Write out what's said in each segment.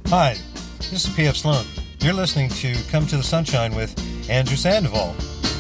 Hi, this is P.F. Sloan. You're listening to Come to the Sunshine with Andrew Sandoval.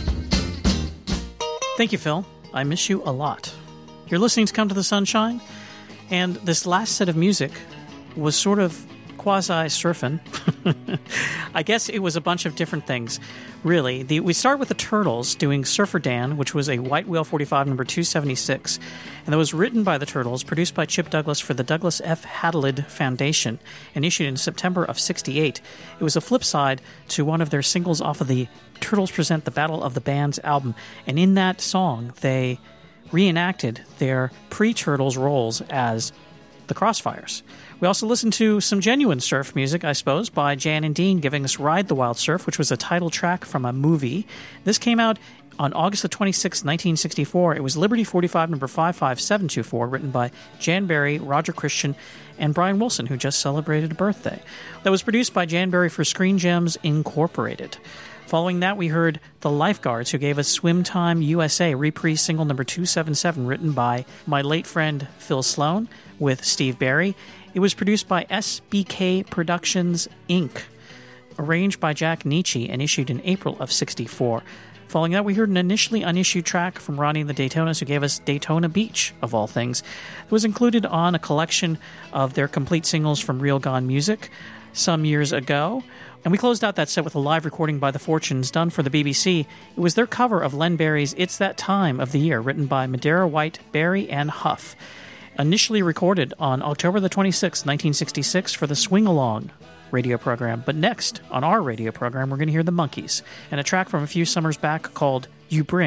Thank you, Phil. I miss you a lot. You're listening to Come to the Sunshine, and this last set of music was sort of quasi-surfing. I guess it was a bunch of different things, really. We start with the Turtles doing Surfer Dan, which was a White Whale 45 number 276, and that was written by the Turtles, produced by Chip Douglas for the Douglas F. Hadelid Foundation, and issued in September of '68. It was a flip side to one of their singles off of the Turtles Present the Battle of the Bands album, and in that song, they reenacted their pre-Turtles roles as the Crossfires. We also listened to some genuine surf music, I suppose, by Jan and Dean giving us Ride the Wild Surf, which was a title track from a movie. This came out on August the 26th, 1964. It was Liberty 45 number 55724, written by Jan Berry, Roger Christian, and Brian Wilson, who just celebrated a birthday. That was produced by Jan Berry for Screen Gems Incorporated. Following that, we heard The Lifeguards, who gave us Swim Time USA, reprise single number 277, written by my late friend Phil Sloan with Steve Barry. It was produced by SBK Productions, Inc., arranged by Jack Nietzsche, and issued in April of '64. Following that, we heard an initially unissued track from Ronnie and the Daytonas, who gave us Daytona Beach, of all things. It was included on a collection of their complete singles from Real Gone Music some years ago. And we closed out that set with a live recording by The Fortunes done for the BBC. It was their cover of Len Barry's It's That Time of the Year, written by Madeira White, Barry, and Huff. Initially recorded on October the 26th, 1966 for the Swing Along radio program. But next, on our radio program, we're going to hear the Monkees and a track from a few summers back called You Bring